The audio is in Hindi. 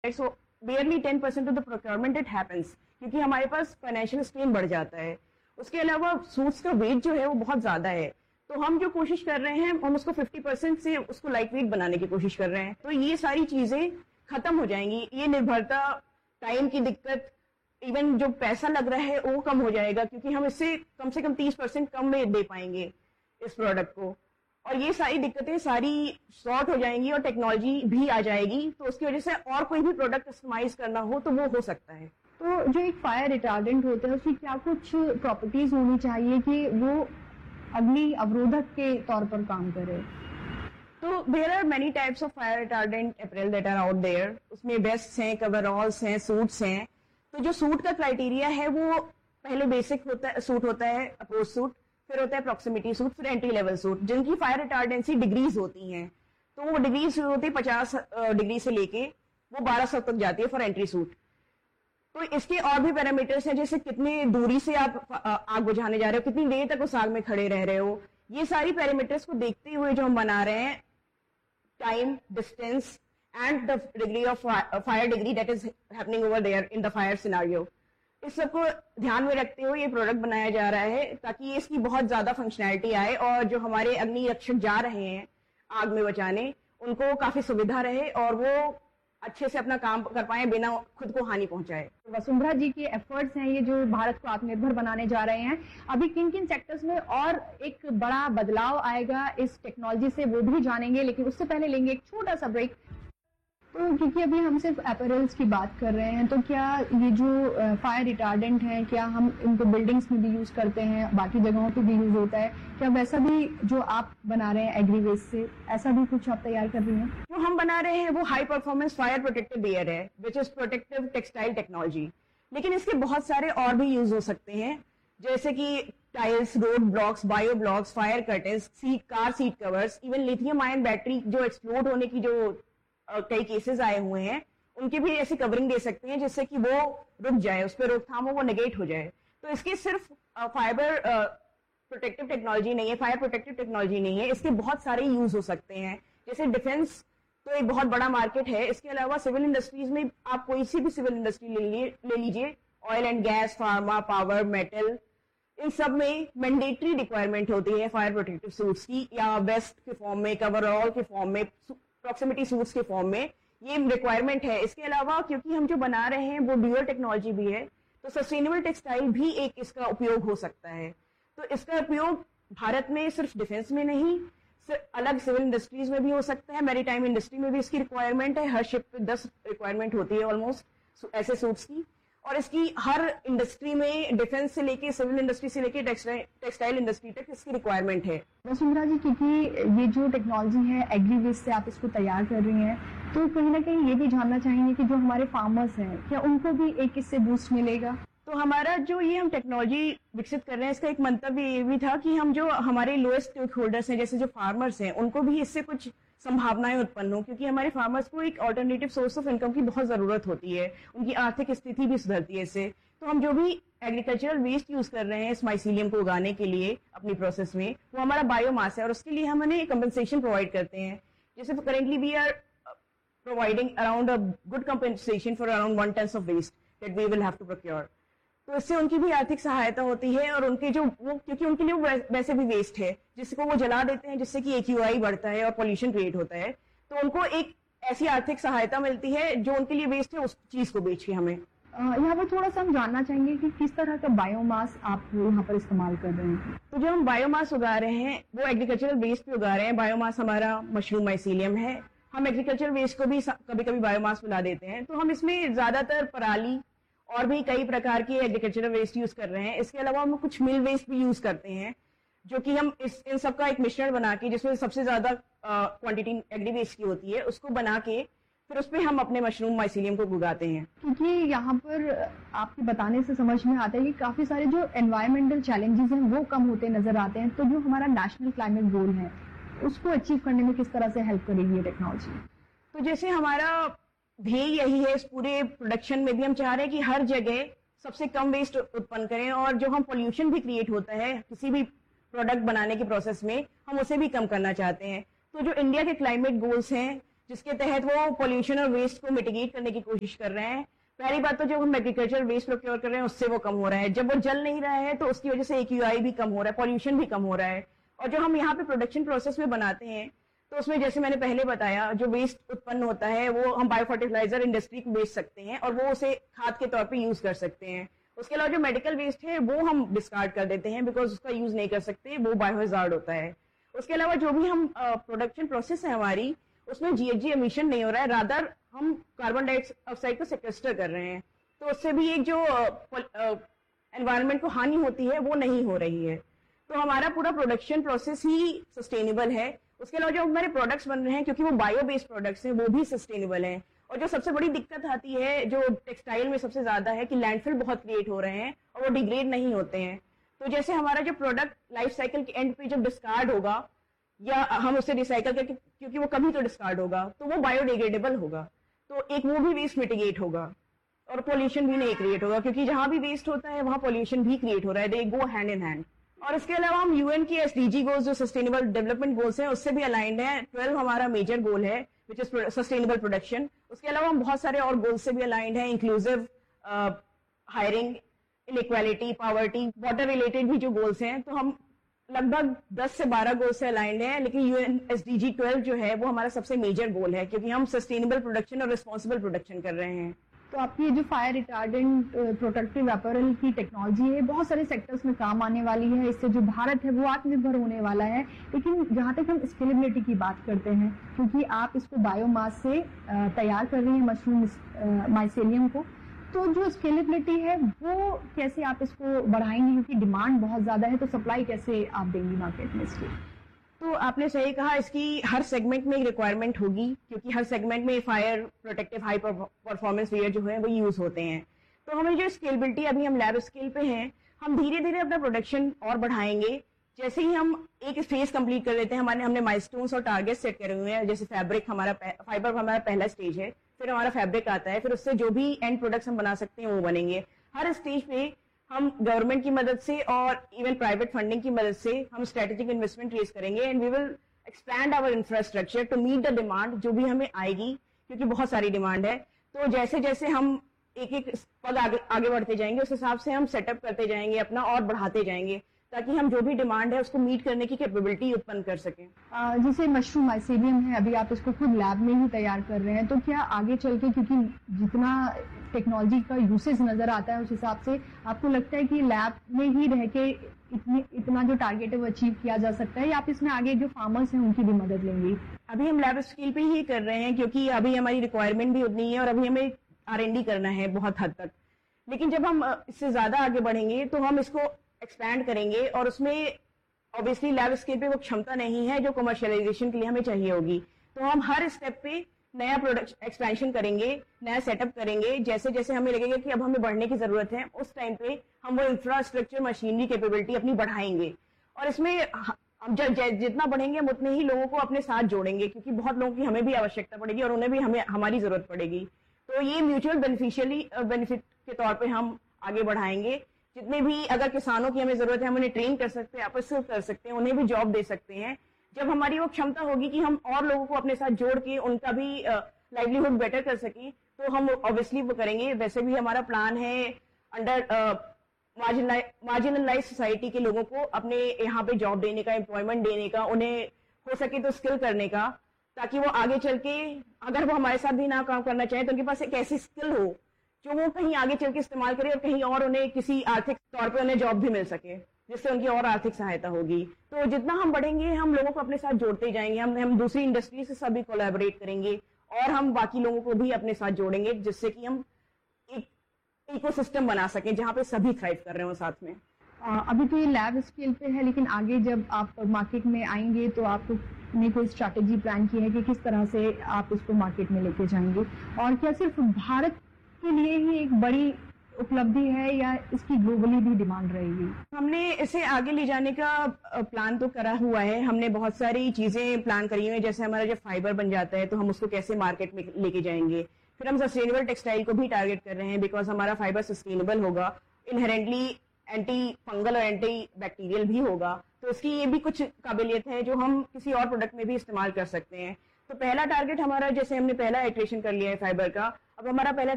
So barely 10% of the procurement it happens, क्योंकि हमारे पास फाइनेंशियल स्ट्रेन बढ़ जाता है। उसके अलावा सूट्स का वेट जो है वो बहुत ज्यादा है, तो हम जो कोशिश कर रहे हैं हम उसको 50% से उसको लाइट वेट बनाने की कोशिश कर रहे हैं। तो ये सारी चीजें खत्म हो जाएंगी, ये निर्भरता, टाइम की दिक्कत, इवन जो पैसा लग रहा है वो कम हो जाएगा, क्योंकि हम इससे कम से कम 30% कम में दे पाएंगे इस प्रोडक्ट को। और ये सारी दिक्कतें सारी सॉर्ट हो जाएंगी और टेक्नोलॉजी भी आ जाएगी, तो उसकी वजह से और कोई भी प्रोडक्ट कस्टमाइज करना हो तो वो हो सकता है। तो जो एक फायर रिटार्डेंट होता है उसकी क्या कुछ प्रॉपर्टीज होनी चाहिए कि वो अग्नि अवरोधक के तौर पर काम करे? तो there are many types of fire retardant April that are out there. उसमें वेस्ट हैं, कवरऑल्स हैं, सूट्स हैं। तो जो सूट का क्राइटेरिया है वो पहले बेसिक सूट होता है, अप्रोच सूट, फिर होता है प्रॉक्सिमिटी सूट, फिर एंट्री लेवल सूट, जिनकी फायर रिटार्डेंसी डिग्रीज होती हैं। तो वो डिग्रीज होती है 50 डिग्री से लेके वो 1200 तक जाती है फॉर एंट्री सूट। तो इसके और भी पैरामीटर्स हैं, जैसे कितनी दूरी से आप आग बुझाने जा रहे हो, कितनी देर तक उस आग में खड़े रह रहे हो। ये सारी पैरामीटर्स को देखते हुए जो हम बना रहे हैं, time, distance and the degree of fire degree that is happening over there in the fire scenario, इस सबको ध्यान में रखते हुए ये प्रोडक्ट बनाया जा रहा है, ताकि इसकी बहुत ज्यादा फंक्शनैलिटी आए और जो हमारे अग्नि रक्षक जा रहे हैं आग में बचाने, उनको काफी सुविधा रहे और वो अच्छे से अपना काम कर पाए बिना खुद को हानि पहुंचाए। वसुंधरा जी के एफर्ट्स हैं ये जो भारत को आत्मनिर्भर बनाने जा रहे हैं, अभी किन किन सेक्टर्स में और एक बड़ा बदलाव आएगा इस टेक्नोलॉजी से वो भी जानेंगे, लेकिन उससे पहले लेंगे एक छोटा सा ब्रेक। तो क्योंकि अभी हम सिर्फ अपैरल्स की बात कर रहे हैं, तो क्या ये जो फायर रिटार्डेंट है, क्या हम इनको बिल्डिंग्स में भी यूज करते हैं, बाकी जगहों पे भी यूज होता है, क्या वैसा भी जो आप बना रहे हैं एग्री वेस्ट से, ऐसा भी कुछ आप तैयार कर रही हैं? जो हम बना रहे हैं वो high performance fire protective where है, which is protective textile technology. लेकिन इसके बहुत सारे और भी यूज हो सकते हैं, जैसे कि tiles, road blocks, bio blocks, fire curtains, car seat covers, even lithium ion battery जो एक्सप्लोड होने की जो कई केसेस आए हुए हैं, उनके भी ऐसी कवरिंग दे सकते हैं जिससे कि वो रुक जाए, उस पर रोकथाम हो, वो नेगेट हो जाए। तो इसकी सिर्फ फाइबर प्रोटेक्टिव टेक्नोलॉजी नहीं है, फायर प्रोटेक्टिव टेक्नोलॉजी नहीं है, इसके बहुत सारे यूज हो सकते हैं। जैसे डिफेंस तो एक बहुत बड़ा मार्केट है, इसके अलावा सिविल इंडस्ट्रीज में आप कोई सी भी सिविल इंडस्ट्री ले लीजिए, oil and gas, pharma, power, metal, इन सब में मैंडेटरी रिक्वायरमेंट होती है फायर प्रोटेक्टिव सूट्स की, या वेस्ट के फॉर्म में, कवरऑल के फॉर्म में, प्रॉक्सिमिटी सूट्स के फॉर्म में ये रिक्वायरमेंट है। इसके अलावा क्योंकि हम जो बना रहे हैं वो ड्यूअल टेक्नोलॉजी भी है, तो सस्टेनेबल टेक्सटाइल भी एक इसका उपयोग हो सकता है। तो इसका उपयोग भारत में सिर्फ डिफेंस में नहीं, अलग सिविल इंडस्ट्रीज में भी हो सकता है, मैरीटाइम इंडस्ट्री में भी इसकी रिक्वायरमेंट है। हर शिप पे 10 रिक्वायरमेंट होती है ऑलमोस्ट ऐसे सूट्स की, और इसकी हर इंडस्ट्री में, डिफेंस से लेके सिविल इंडस्ट्री से लेके टेक्सटाइल इंडस्ट्री तक इसकी रिक्वायरमेंट है। वसुंधरा जी, क्योंकि ये जो टेक्नोलॉजी है एग्री वेस्ट से आप इसको तैयार कर रही हैं, तो कहीं ना कहीं ये भी जानना चाहेंगे कि जो हमारे फार्मर्स हैं, क्या उनको भी एक इससे बूस्ट मिलेगा? तो हमारा जो ये हम टेक्नोलॉजी विकसित कर रहे हैं, इसका एक मंतव्य ये भी था कि हम जो हमारे लोएस्ट स्टेक होल्डर्स हैं, जैसे जो फार्मर्स हैं, उनको भी इससे कुछ संभावनाएं उत्पन्न हो, क्योंकि हमारे फार्मर्स को एक ऑल्टरनेटिव सोर्स ऑफ इनकम की बहुत जरूरत होती है, उनकी आर्थिक स्थिति भी सुधरती है इससे। तो हम जो भी एग्रीकल्चरल वेस्ट यूज कर रहे हैं इस माइसीलियम को उगाने के लिए अपनी प्रोसेस में, वो हमारा बायोमास है, और उसके लिए हम उन्हें कंपनसेशन प्रोवाइड करते हैं। जैसे currently we are providing around a good compensation for around 1 ton of waste that we will have to procure. तो इससे उनकी भी आर्थिक सहायता होती है, और उनके जो वो, क्योंकि उनके लिए वैसे भी वेस्ट है जिसको वो जला देते हैं, जिससे कि AQI बढ़ता है और पोल्यूशन क्रिएट होता है, तो उनको एक ऐसी आर्थिक सहायता मिलती है जो उनके लिए वेस्ट है उस चीज को बेच के हमें। यहाँ पर थोड़ा सा हम जानना चाहेंगे कि किस तरह का बायोमास आप यहाँ पर इस्तेमाल कर रहे हैं। तो जो हम बायोमास उगा रहे हैं वो एग्रीकल्चरल वेस्ट पे उगा रहे हैं। बायोमास हमारा मशरूम माइसीलियम है। हम एग्रीकल्चरल वेस्ट को भी कभी कभी बायोमास मिला देते हैं। तो हम इसमें ज्यादातर पराली और भी कई प्रकार की एग्रीकल्चरल वेस्ट यूज कर रहे हैं। इसके अलावा हम कुछ मिल वेस्ट भी यूज करते हैं, जो कि हम इन सब का एक मिश्रण बना के, जिसमें सबसे ज्यादा क्वांटिटी एग्री वेस्ट की होती है, उसको बना के फिर उस पर हम अपने मशरूम माइसीलियम को उगाते हैं। क्योंकि यहाँ पर आपके बताने से समझ में आता है कि काफी सारे जो एनवायरमेंटल चैलेंजेस हैं वो कम होते नजर आते हैं। तो जो हमारा नेशनल क्लाइमेट गोल है उसको अचीव करने में किस तरह से हेल्प करेगी ये टेक्नोलॉजी? तो जैसे हमारा ध्येय यही है, इस पूरे प्रोडक्शन में भी हम चाह रहे हैं कि हर जगह सबसे कम वेस्ट उत्पन्न करें, और जो हम पोल्यूशन भी क्रिएट होता है किसी भी प्रोडक्ट बनाने के प्रोसेस में, हम उसे भी कम करना चाहते हैं। तो जो इंडिया के क्लाइमेट गोल्स हैं जिसके तहत वो पोल्यूशन और वेस्ट को मिटिगेट करने की कोशिश कर रहे हैं। पहली बात तो जब हम एग्रीकल्चर वेस्ट प्रोक्योर कर रहे हैं उससे वो कम हो रहा है, जब वो जल नहीं रहा है तो उसकी वजह से AQI भी कम हो रहा है, पॉल्यूशन भी कम हो रहा है। और जो हम यहाँ पे प्रोडक्शन प्रोसेस में बनाते हैं तो उसमें जैसे मैंने पहले बताया, जो वेस्ट उत्पन्न होता है वो हम बायो फर्टिलाइजर इंडस्ट्री को बेच सकते हैं और वो उसे खाद के तौर पे यूज कर सकते हैं। उसके अलावा जो मेडिकल वेस्ट है वो हम डिस्कार्ड कर देते हैं, बिकॉज उसका यूज नहीं कर सकते, वो बायोहजार्ड होता है। उसके अलावा जो भी हम प्रोडक्शन प्रोसेस है हमारी, उसमें GHG एमिशन नहीं हो रहा है, रादर हम कार्बन डाइऑक्साइड को सेक्वेस्टर कर रहे हैं, तो उससे भी एक जो एनवायरनमेंट को हानि होती है वो नहीं हो रही है। तो हमारा पूरा प्रोडक्शन प्रोसेस ही सस्टेनेबल है। उसके अलावा जो हमारे प्रोडक्ट्स बन रहे हैं, क्योंकि वो बायो बेस्ड प्रोडक्ट्स हैं, वो भी सस्टेनेबल हैं। और जो सबसे बड़ी दिक्कत आती है जो टेक्सटाइल में सबसे ज्यादा है कि लैंडफिल बहुत क्रिएट हो रहे हैं और वो डिग्रेड नहीं होते हैं। तो जैसे हमारा जो प्रोडक्ट लाइफ साइकिल के एंड पे जब डिस्कार्ड होगा या हम उसे रिसाइकल करके, क्योंकि वो कभी तो डिस्कार्ड होगा, तो वो बायोडिग्रेडेबल होगा, तो एक वो भी वेस्ट मिटिगेट होगा और पोल्यूशन भी नहीं क्रिएट होगा, क्योंकि जहां भी वेस्ट होता है वहां पोल्यूशन भी क्रिएट हो रहा है, दे गो हैंड इन हैंड। और इसके अलावा हम UN के SDG गोल्स जो सस्टेनेबल डेवलपमेंट गोल्स हैं उससे भी अलाइंड है। 12 हमारा मेजर गोल है विच इज सस्टेनेबल प्रोडक्शन। उसके अलावा हम बहुत सारे और गोल्स से भी अलाइंड है, inclusive hiring, inequality, poverty, water related भी जो गोल्स हैं। तो हम लगभग 10 से 12 गोल से अलाइंड है, लेकिन UN SDG 12 जो है वो हमारा सबसे मेजर गोल है, क्योंकि हम सस्टेनेबल प्रोडक्शन और रिस्पॉन्सिबल प्रोडक्शन कर रहे हैं। तो आपकी जो फायर रिटार्डेंट प्रोटेक्टिव अपैरल की टेक्नोलॉजी है बहुत सारे सेक्टर्स में काम आने वाली है। इससे जो भारत है वो आत्मनिर्भर होने वाला है। लेकिन जहाँ तक हम स्केलेबिलिटी की बात करते हैं, क्योंकि आप इसको बायोमास से तैयार कर रही हैं मशरूम माइसेलियम को, तो जो स्केलेबिलिटी है वो कैसे आप इसको बढ़ाएंगे, क्योंकि डिमांड बहुत ज्यादा है, तो सप्लाई कैसे आप देंगी मार्केट में इसकी? तो आपने सही कहा, इसकी हर सेगमेंट में एक रिक्वायरमेंट होगी, क्योंकि हर सेगमेंट में fire protective high performance where जो है वो यूज होते हैं। तो हमें जो स्केलेबिलिटी, अभी हम लैब स्केल पे हैं, हम धीरे धीरे अपना प्रोडक्शन और बढ़ाएंगे। जैसे ही हम एक फेज कंप्लीट कर लेते हैं, हमने माइलस्टोन्स और टारगेट सेट करे हुए हैं। जैसे फाइबर हमारा पहला स्टेज है, फिर हमारा फैब्रिक आता है, फिर उससे जो भी एंड प्रोडक्ट्स हम बना सकते हैं वो बनेंगे। हर स्टेज पे हम गवर्नमेंट की मदद से और इवन प्राइवेट फंडिंग की मदद से हम स्ट्रेटेजिक इन्वेस्टमेंट रेज करेंगे and we will expand our infrastructure to meet the demand जो भी हमें आएगी, क्योंकि बहुत सारी डिमांड है। तो जैसे जैसे हम एक एक पद आगे बढ़ते जाएंगे, उस हिसाब से हम सेटअप करते जाएंगे अपना और बढ़ाते जाएंगे, ताकि हम जो भी डिमांड है उसको मीट करने की कैपेबिलिटी उत्पन्न कर सकें। जैसे मशरूम माइसेलियम है, अभी आप इसको खुद लैब में ही तैयार कर रहे हैं, तो क्या आगे चल के, क्योंकि जितना टेक्नोलॉजी का यूसेज नजर आता है उस हिसाब से आपको लगता है कि लैब में ही रह के इतना जो टारगेट है वो अचीव किया जा सकता है, या आप इसमें आगे जो फार्मर्स हैं उनकी भी मदद लेंगी? अभी हम लैब स्केल पे ही कर रहे हैं, क्योंकि अभी हमारी रिक्वायरमेंट भी उतनी है और अभी हमें R&D करना है बहुत हद तक। लेकिन जब हम इससे ज्यादा आगे बढ़ेंगे तो हम इसको एक्सपैंड करेंगे, और उसमें ऑब्वियसली लैब स्केल पे वो क्षमता नहीं है जो कमर्शियलाइजेशन के लिए हमें चाहिए होगी। तो हम हर स्टेप पे नया प्रोडक्ट एक्सपेंशन करेंगे, नया सेटअप करेंगे। जैसे जैसे हमें लगेगा कि अब हमें बढ़ने की जरूरत है, उस टाइम पे हम वो इंफ्रास्ट्रक्चर, मशीनरी कैपेबिलिटी अपनी बढ़ाएंगे। और इसमें हम जितना बढ़ेंगे हम उतने ही लोगों को अपने साथ जोड़ेंगे, क्योंकि बहुत लोगों की हमें भी आवश्यकता पड़ेगी और उन्हें भी हमारी जरूरत पड़ेगी। तो ये म्यूचुअल बेनिफिट के तौर पे हम आगे बढ़ाएंगे। जितने भी अगर किसानों की हमें जरूरत है, हम उन्हें ट्रेन कर सकते हैं, आपस में कर सकते हैं, उन्हें भी जॉब दे सकते हैं। जब हमारी वो क्षमता होगी कि हम और लोगों को अपने साथ जोड़ के उनका भी लाइवलीहुड बेटर कर सकें, तो हम ऑब्वियसली वो करेंगे। वैसे भी हमारा प्लान है अंडर मार्जिनलाइज सोसाइटी के लोगों को अपने यहाँ पे जॉब देने का, एम्प्लॉयमेंट देने का, उन्हें हो सके तो स्किल करने का, ताकि वो आगे चल के अगर वो हमारे साथ भी ना काम करना चाहे तो उनके पास एक ऐसी स्किल हो जो वो कहीं आगे चल के इस्तेमाल करे और कहीं और उन्हें किसी आर्थिक तौर पे उन्हें जॉब भी मिल सके, जिससे उनकी और आर्थिक सहायता होगी। तो जितना हम बढ़ेंगे हम लोगों को अपने साथ जोड़ते जाएंगे, हम दूसरी इंडस्ट्री से सभी कोलैबोरेट करेंगे और हम बाकी लोगों को भी अपने साथ जोड़ेंगे, जिससे कि हम एक इकोसिस्टम बना सकें जहाँ पे सभी थ्राइव कर रहे हो साथ में। अभी तो ये लैब स्केल पे है, लेकिन आगे जब आप मार्केट में आएंगे तो आपको ने कोई स्ट्रैटेजी प्लान की है कि किस तरह से आप इसको मार्केट में लेके जाएंगे, और क्या सिर्फ भारत के लिए ही एक बड़ी उपलब्धि है या इसकी ग्लोबली भी डिमांड रहेगी? हमने इसे आगे ले जाने का प्लान तो करा हुआ है। हमने बहुत सारी चीजें प्लान करी हुई है, जैसे हमारा जब फाइबर बन जाता है तो हम उसको कैसे मार्केट में लेके जाएंगे। फिर हम सस्टेनेबल टेक्सटाइल को भी टारगेट कर रहे हैं, बिकॉज हमारा फाइबर सस्टेनेबल होगा, इनहेरेंटली एंटी फंगल और एंटी बैक्टीरियल भी होगा, तो इसकी ये भी कुछ काबिलियत है जो हम किसी और प्रोडक्ट में भी इस्तेमाल कर सकते हैं। तो पहला टारगेट हमारा, जैसे हमने पहला इटरेशन कर लिया है फाइबर का, अब हमारा पहला